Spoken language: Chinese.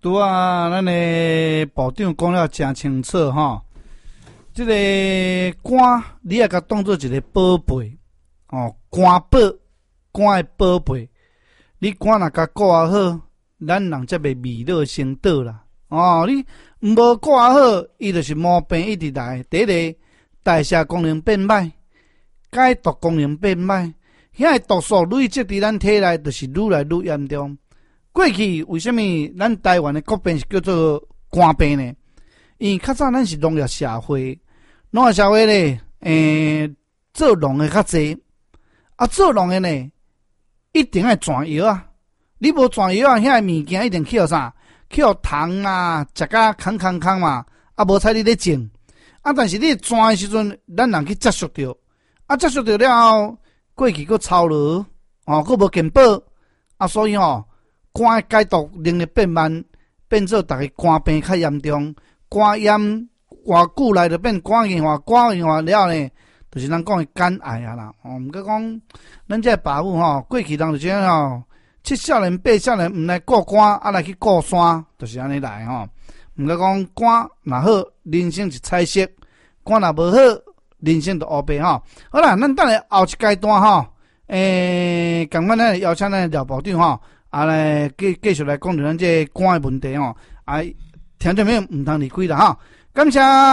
拄啊，咱的部长讲了真清楚吼。这个肝，你也甲当做一个宝贝哦，肝宝，肝的宝贝。你肝若甲顾好，咱人才袂未老先倒啦。哦，你无顾好，伊就是毛病一直来。第一个代谢功能变歹，解毒功能变歹，遐毒素累积伫咱体内，就是愈来愈严重。过去为什么咱台湾的国病是叫做肝病呢？因为较早咱是农业社会，农业社会咧，做农的较济，啊做农的呢，一定爱转药啊！你无转药啊，遐物件一定去互啥？去互虫啊，食甲空嘛，啊无采你咧种，啊但是你转的时阵，咱人去接触着，啊接触着了后，过去佫操劳，哦佫无健保，啊所以吼。肝的解毒能力变慢，变做逐个肝病较严重，肝炎偌久来就变肝硬化，肝硬化了呢，就是咱讲的肝癌啊啦。哦，毋过讲咱这爸母吼，过去人就这样吼，7少年8少年毋来顾肝，啊来去顾山，就是安尼来吼。毋过讲肝若好，人生是彩色；肝若无好，人生就黑白吼。好啦，咱等下后一阶段吼，共阮咱邀请咱廖部长吼。啊来继续来讲着咱这肝的问题吼，啊，听众朋友毋通离开啦吼，感谢。